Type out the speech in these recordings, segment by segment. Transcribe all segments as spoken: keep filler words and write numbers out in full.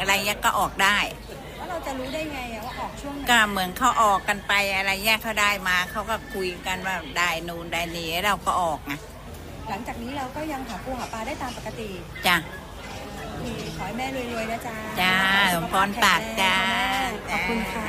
อะไรเงี้ยก็ออกได้แล้วเราจะรู้ได้ไงว่าออกช่วงไหนก็เหมือนเขาออกกันไปอะไรเงี้ยเขาได้มาเขาก็คุยกันว่าได้นูนได้นี่เราก็ออกไงหลังจากนี้เราก็ยังหาปูหาปลาได้ตามปกติจ้ะขอให้แม่รวยๆนะจ๊ะจ้าหลวงพ่อปากจ้าขอบคุณค่ะ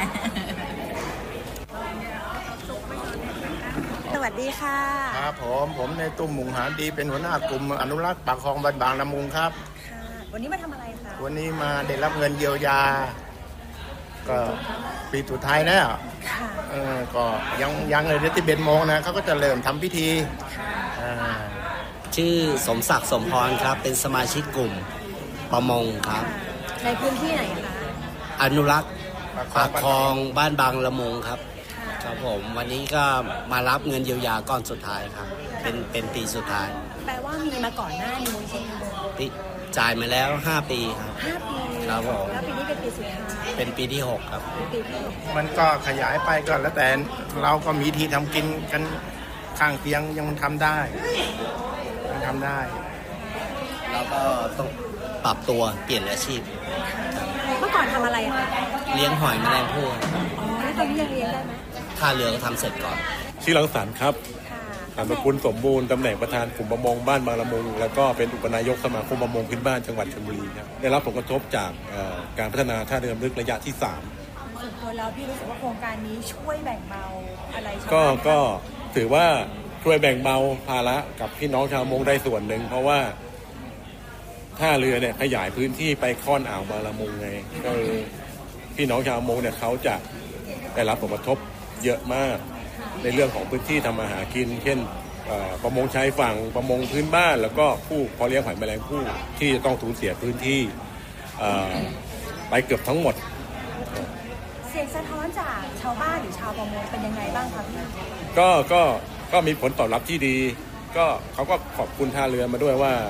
สวัสดีค่ะครับผมผมในตุ้มหมุงหาดีเป็นหัวหน้ากลุ่มอนุรักษ์ปากคลองบางละมุงครับค่ะวันนี้มาทำอะไรคะวันนี้มาได้รับเงินเยียวยาก็ปีสุดท้ายแล้วค่ะเออก็ยังยังเลยที่เบนโมงนะเขาก็จะเริ่มทำพิธีชื่อสมศักดิ์สมพรครับเป็นสมาชิกกลุ่มประมงครับในพื้นที่ไหนคะอนุรักษ์ปากคลองบ้านบางละมุงครับครับผมวันนี้ก็มารับเงินเยียวยาก้อนสุดท้ายครับเป็นเป็นปีสุดท้ายแปลว่ามีมาก่อนหน้านี้ใช่ไหมจ่ายมาแล้วห้าปีครับห้าปีครับผมแล้วปีนี้เป็นปีสุดท้ายเป็นปีที่หกครับปีที่หกมันก็ขยายไปก็แล้วแต่เราก็มีที่ทำกินกันข้างเคียงยังทำได้ยังทำได้แล้วก็ต้องปรับตัวเปลี่ยนอาชีพเมื่อก่อนทำอะไรคะเลี้ยงหอยแมลงภู่อ๋อแล้วตอนนี้ยังเลี้ยงได้ไหมท่าเรือก็ทำเสร็จก่อนชื่อรังสรรค์ครับนามสกุลสมบูรณ์ตำแหน่งประธานกลุ่มประมงบ้านบางละมุงแล้วก็เป็นอุปนายกสมาคมประมงพื้นบ้านจังหวัดชลบุรีครับได้รับผลกระทบจากการพัฒนาท่าเรือลึกระยะที่สามส่วนตัวแล้วพี่รู้สึกว่าโครงการนี้ช่วยแบ่งเบาอะไรก็ก็ถือว่าช่วยแบ่งเบาภาระกับพี่น้องชาวประมงได้ส่วนหนึ่งเพราะว่าท่าเรือเนี่ยขยายพื้นที่ไปค่อนอ่าวบางละมุงไงก็พี่น้องชาวประมงเนี่ยเขาจะได้รับผลกระทบเยอะมากในเรื่องของพื้นที่ทำมาหากินเช่นประมงชายฝั่งประมงพื้นบ้านแล้วก็ผู้เพาะเลี้ยงหอยแมลงภู่ที่จะต้องสูญเสียพื้นที่ไปเกือบทั้งหมดเสียงสะท้อนจากชาวบ้านหรือชาวประมงเป็นยังไงบ้างครับพี่ก็ก็ก็มีผลตอบรับที่ดีก็เขาก็ขอบคุณท่าเรือมาด้วยว่า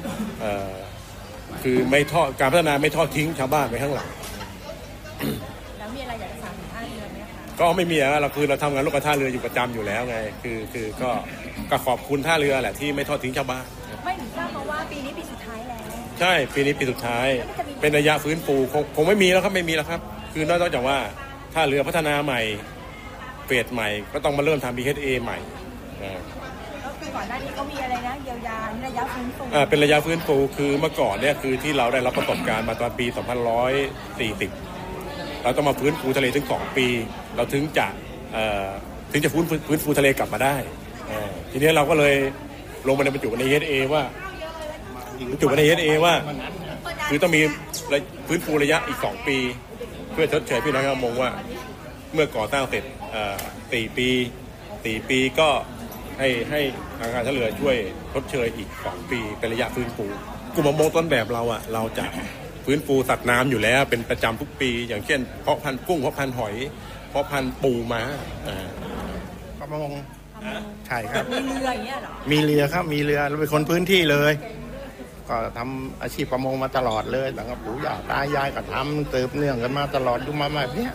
คือไม่ทอดการพัฒนาไม่ทอดทิ้งชาวบ้านไปข้างหลังแล้วมีอะไรอยากจะฝากถึงท่าเรือไหมคะก็ไม่มีอะเราคือเราทำงานร่วมกับท่าเรืออยู่ประจำอยู่แล้วไงคือคือก็ก็ขอบคุณท่าเรือแหละที่ไม่ทอดทิ้งชาวบ้านไม่ถึงทราบมาว่าปีนี้ปีสุดท้ายแล้วใช่ปีนี้ปีสุดท้ายเป็นระยะฟื้นฟูคงคงไม่มีแล้วครับไม่มีแล้วครับคือนอกจากว่าท่าเรือพัฒนาใหม่เฟสใหม่ก็ต้องมาเริ่มทำ บี เอช เอ ใหม่ก็คือก่อนหน้านี้เขามีอะไรนะเยียวยาระยะฟื้นฟูอ่าเป็นระยะฟื้นฟูคือเมื่อก่อนเนี่ยคือที่เราได้รับประสบการณ์มาตอนปีสองพันหนึ่งร้อยสี่สิบเราต้องมาฟื้นฟูทะเลถึงสองปีเราถึงจะเอ่อถึงจะฟื้นฟื้นฟูทะเลกลับมาได้ทีนี้เราก็เลยลงมาในบรรจุใน เอ เอส เอ ว่าบรรจุใน เอ เอส เอ ว่าคือต้องมีฟื้นฟูระยะอีกสองปีเพื่อชดเชยพี่น้องชาวประมงว่าเมื่อก่อสร้างเสร็จสี่ปีสี่ปีก็ให้ให้ทางการท่าเรือช่วยชดเชยอีกสองปีเป็นระยะฟื้นฟูกลุ่มประมงต้นแบบเราอ่ะเราจะฟื้นฟูสัตว์น้ำอยู่แล้วเป็นประจำทุกปีอย่างเช่นเพาะพันธุ์กุ้งเพาะพันธุ์หอยเพาะพันธุ์ปูม้าประมงใช่ครับมีเรืออย่างเงี้ยหรอมีเรือครับมีเรือเราเป็นคนพื้นที่เลยก็ทำอาชีพประมงมาตลอดเลยหลังกับปู่ย่าตายายก็ทำเติบเนื่องกันมาตลอดอยู่มาแบบนี้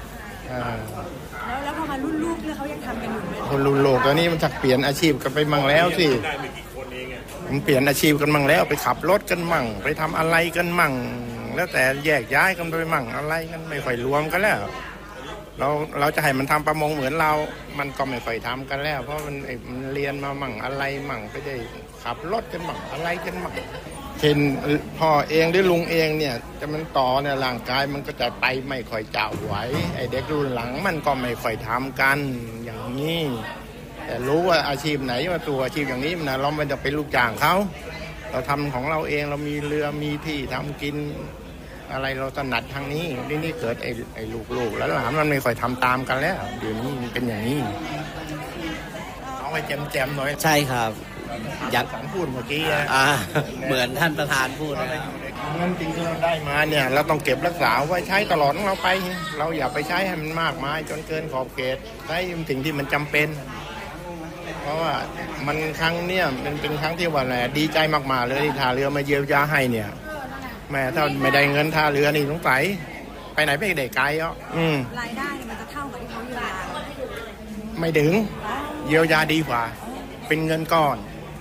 แล้วแล้วพอมารุ่นลูกเนี่ยเขายังทำกันอยู่ไหมคนรุ่นลูกตอนนี้มันจะเปลี่ยนอาชีพกันไปมั่งแล้วสิมันเปลี่ยนอาชีพกันมั่งแล้วไปขับรถกันมั่งไปทำอะไรกันมั่งแล้วแต่แยกย้ายกันไปมั่งอะไรกันไม่ค่อยรวมกันแล้วเราเราจะให้มันทำประมงเหมือนเรามันก็ไม่ค่อยทำกันแล้วเพราะมันมันเรียนมามั่งอะไรมั่งไปได้ขับรถกันมั่งอะไรกันมั่งเช่นพ่อเองหรือลุงเองเนี่ยจะมันต่อเนี่ยร่างกายมันก็จะไปไม่ค่อยเจ้าไหวไอ้เด็กรุ่นหลังมันก็ไม่ค่อยทำกันอย่างนี้แต่รู้ว่าอาชีพไหนว่าตัวอาชีพอย่างนี้มันนะเราไม่ต้องเป็นลูกจ้างเขาเราทำของเราเองเรามีเรือมีที่ทำกินอะไรเราถนัดทางนี้นี่นี่เกิดไอ้ไอ้ลูกๆแล้วหลานมันไม่ค่อยทำตามกันแล้วเดี๋ยวนี้มันเป็นอย่างนี้เอาไว้แจมๆหน่อยใช่ครับอยากสั่งพูดเมื่อกี้อ่าเหมือนท่านประธานพูดนะเงินจริงที่เราได้มาเนี่ยเราต้องเก็บรักษาไว้ใช้ตลอดของเราไปเราอย่าไปใช้ให้มันมากมายจนเกินขอบเขตใช้สิ่งที่มันจำเป็นเพราะว่ามันครั้งเนี่ยเป็นเป็นครั้งที่ว่าแหละดีใจมากๆเลยที่ท่าเรือมาเยียวยาให้เนี่ยแม่ถ้าไม่ได้เงินท่าเรือนี่สงสัยไปไหนไม่ได้ไกลอ่ะรายได้มันจะเท่ากับที่เขาเยียวยาไม่ถึงเยียวยาดีกว่าเป็นเงินก้อน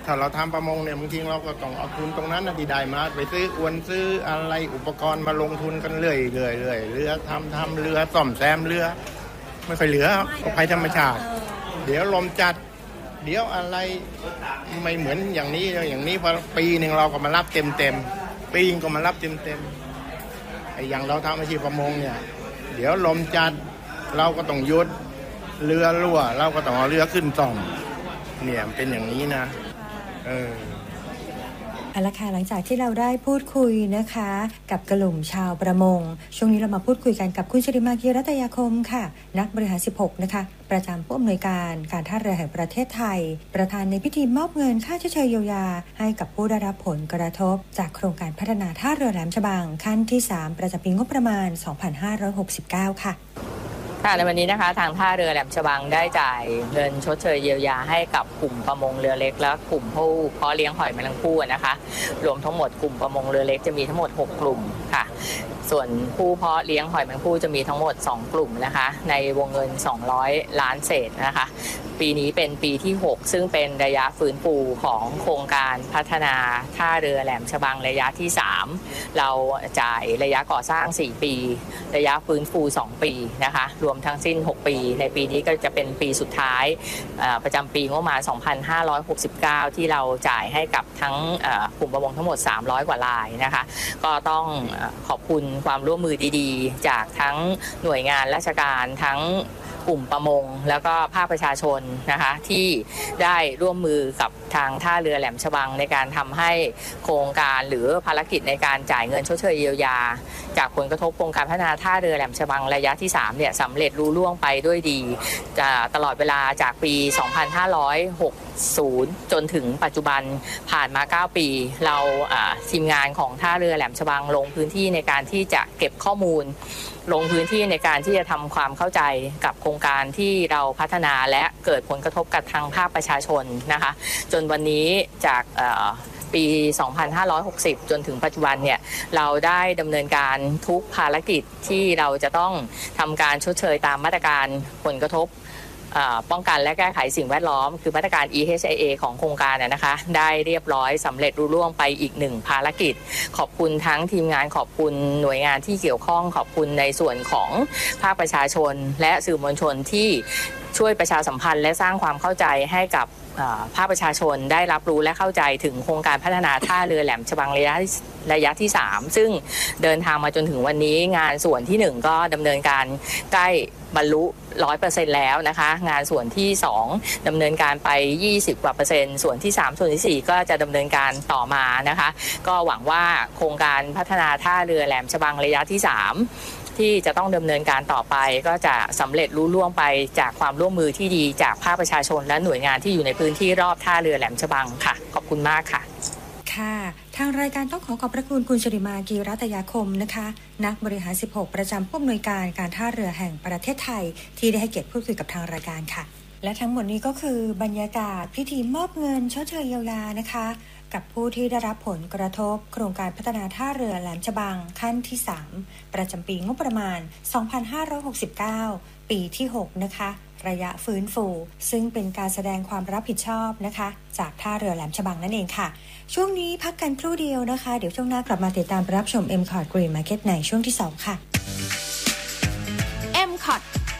ถ้าเราทำประมงเนี่ยบางทีเราก็ต้องเอาทุนตรงนั้นนะที่ได้มาไปซื้ออวนซื้ออะไรอุปกรณ์มาลงทุนกันเรื่อยเรื่อยเรื่อยเรือทำทำเรือซ่อมแซมเรือไม่ค่อยเหลือก็ภัยธรรมชาติเดี๋ยวลมจัดเดี๋ยวอะไรไม่เหมือนอย่างนี้อย่างนี้พอปีหนึ่งเราก็มารับเต็มเต็มปีนึงก็มารับเต็มเต็มไอ้อย่างเราทำอาชีพประมงเนี่ยเดี๋ยวลมจัดเราก็ต้องหยุดเรือรั่วเราก็ต้องเอาเรือขึ้นซ่อมเนี่ยเป็นอย่างนี้นะเออเอาละค่ะหลังจากที่เราได้พูดคุยนะคะกับกลุ่มชาวประมงช่วงนี้เรามาพูดคุยกันกับคุณชริมากีรัตยาคมค่ะนักบริหารสิบหกนะคะประจำผู้อำนวยการการท่าเรือแห่งประเทศไทยประธานในพิธีมอบเงินค่าชดเชยเยียวยาให้กับผู้ได้รับผลกระทบจากโครงการพัฒนาท่าเรือแหลมฉบังขั้นที่สามประจำปีงบประมาณสองพันห้าร้อยหกสิบเก้าค่ะในวันนี้นะคะทางท่าเรือแหลมฉบังได้จ่ายเงินชดเชยเยียวยาให้กับกลุ่มประมงเรือเล็กและกลุ่มผู้เพาะเลี้ยงหอยแมลงภู่นะคะรวมทั้งหมดกลุ่มประมงเรือเล็กจะมีทั้งหมดหกกลุ่มค่ะส่วนผู้เพาะเลี้ยงหอยแมลงภู่จะมีทั้งหมดสองกลุ่มนะคะในวงเงินสองร้อยล้านเศษนะคะปีนี้เป็นปีที่หกซึ่งเป็นระยะฟื้นฟูของโครงการพัฒนาท่าเรือแหลมฉบังระยะที่สามเราจ่ายระยะก่อสร้างสี่ปีระยะฟื้นฟูสองปีนะคะรวมทั้งสิ้นหกปีในปีนี้ก็จะเป็นปีสุดท้ายประจำปีงบประมาณสองพันห้าร้อยหกสิบเก้าที่เราจ่ายให้กับทั้งกลุ่มประมงทั้งหมดสามร้อยกว่ารายนะคะก็ต้องขอบคุณความร่วมมือดีๆจากทั้งหน่วยงานราชการทั้งกลุ่มประมงแล้วก็ภาคประชาชนนะคะที่ได้ร่วมมือกับทางท่าเรือแหลมฉบังในการทำให้โครงการหรือภารกิจในการจ่ายเงินชดเชยเยียวยาจากผลกระทบโครงการพัฒนาท่าเรือแหลมฉบังระยะที่สามเนี่ยสำเร็จรุ่ล่วงไปด้วยดีตลอดเวลาจากปีสองพันห้าร้อยหกสิบจนถึงปัจจุบันผ่านมาเก้าปีเราทีมงานของท่าเรือแหลมฉบังลงพื้นที่ในการที่จะเก็บข้อมูลลงพื้นที่ในการที่จะทำความเข้าใจกับโครงการที่เราพัฒนาและเกิดผลกระทบกับทางภาคประชาชนนะคะจนวันนี้จากปีสองพันห้าร้อยหกสิบจนถึงปัจจุบันเนี่ยเราได้ดำเนินการทุกภารกิจที่เราจะต้องทำการชดเชยตามมาตรการผลกระทบป้องกันและแก้ไขสิ่งแวดล้อมคือมาตรการ อี เอช ไอ เอ ของโครงการนะคะได้เรียบร้อยสำเร็จรุ่ล่วงไปอีกหนึ่งภารกิจขอบคุณทั้งทีมงานขอบคุณหน่วยงานที่เกี่ยวข้องขอบคุณในส่วนของภาคประชาชนและสื่อมวลชนที่ช่วยประชาสัมพันธ์และสร้างความเข้าใจให้กับภาคประชาชนได้รับรู้และเข้าใจถึงโครงการพัฒนาท่าเรือแหลมฉบังระยะระยะที่สามซึ่งเดินทางมาจนถึงวันนี้งานส่วนที่หนึ่งก็ดำเนินการใกล้บรรลุ ร้อยเปอร์เซ็นต์ แล้วนะคะงานส่วนที่สองดำเนินการไปยี่สิบกว่าเปอร์เซ็นต์ส่วนที่สามส่วนที่สี่ก็จะดำเนินการต่อมานะคะก็หวังว่าโครงการพัฒนาท่าเรือแหลมฉบังระยะที่สามที่จะต้องดำเนินการต่อไปก็จะสำเร็จรุ่ล่วงไปจากความร่วมมือที่ดีจากภาคประชาชนและหน่วยงานที่อยู่ในพื้นที่รอบท่าเรือแหลมฉบังค่ะขอบคุณมากค่ะค่ะทางรายการต้องขอขอบพระคุณคุณชริมากีรัตยาคมนะคะนักบริหารสิบหกประจำผู้อำนวยการการท่าเรือแห่งประเทศไทยที่ได้ให้เกียรติพูดคุยกับทางรายการค่ะและทั้งหมดนี้ก็คือบรรยากาศพิธีมอบเงินชดเชยเยียวยานะคะกับผู้ที่ได้รับผลกระทบโครงการพัฒนาท่าเรือแหลมฉบังขั้นที่สามประจำปีงบประมาณสองพันห้าร้อยหกสิบเก้าปีที่หกนะคะระยะฟื้นฟูซึ่งเป็นการแสดงความรับผิดชอบนะคะจากท่าเรือแหลมฉบังนั่นเองค่ะช่วงนี้พักกันครู่เดียวนะคะเดี๋ยวช่วงหน้ากลับมาติดตามรับชม เอ็ม คอร์ด Green Market ในช่วงที่สองค่ะเอ็ม คอร์ด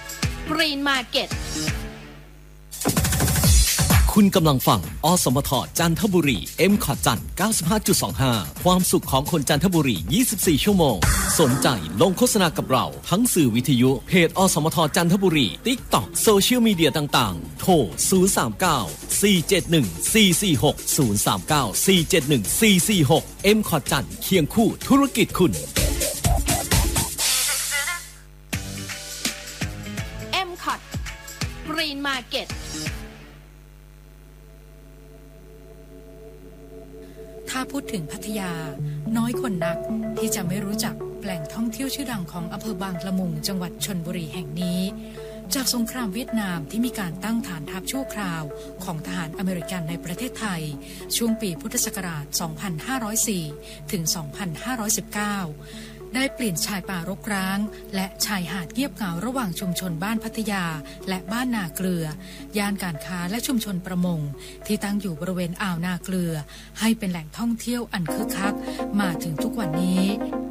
Green Market คุณกำลังฟังอสมทจันทบุรี เอ็ม คอร์ด จันทร์ เก้าสิบห้าจุดสองห้า ความสุขของคนจันทบุรียี่สิบสี่ชั่วโมงสนใจลงโฆษณากับเราทั้งสื่อวิทยุเพจอสมทจันทบุรี TikTok โซเชียลมีเดียต่างๆโทรศูนย์ สาม เก้า สี่ เจ็ด หนึ่ง สี่ สี่ หก ศูนย์ สาม เก้า สี่ เจ็ด หนึ่ง สี่ สี่ หก เอ็ม คอร์ด จันทร์เคียงคู่ธุรกิจคุณเอ็ม คอร์ด Green Market ถ้าพูดถึงพัทยาน้อยคนนักที่จะไม่รู้จักแหล่งท่องเที่ยวชื่อดังของอำเภอบางละมุงจังหวัดชลบุรีแห่งนี้จากสงครามเวียดนามที่มีการตั้งฐานทัพชั่วคราวของทหารอเมริกันในประเทศไทยช่วงปีพุทธศักราช สองพันห้าร้อยสี่ ถึง สองพันห้าร้อยสิบเก้าได้เปลี่ยนชายป่ารกร้างและชายหาดเงียบเหงาระหว่างชุมชนบ้านพัทยาและบ้านนาเกลือย่านการค้าและชุมชนประมงที่ตั้งอยู่บริเวณอ่าวนาเกลือให้เป็นแหล่งท่องเที่ยวอันคึกคักมาถึงทุกวันนี้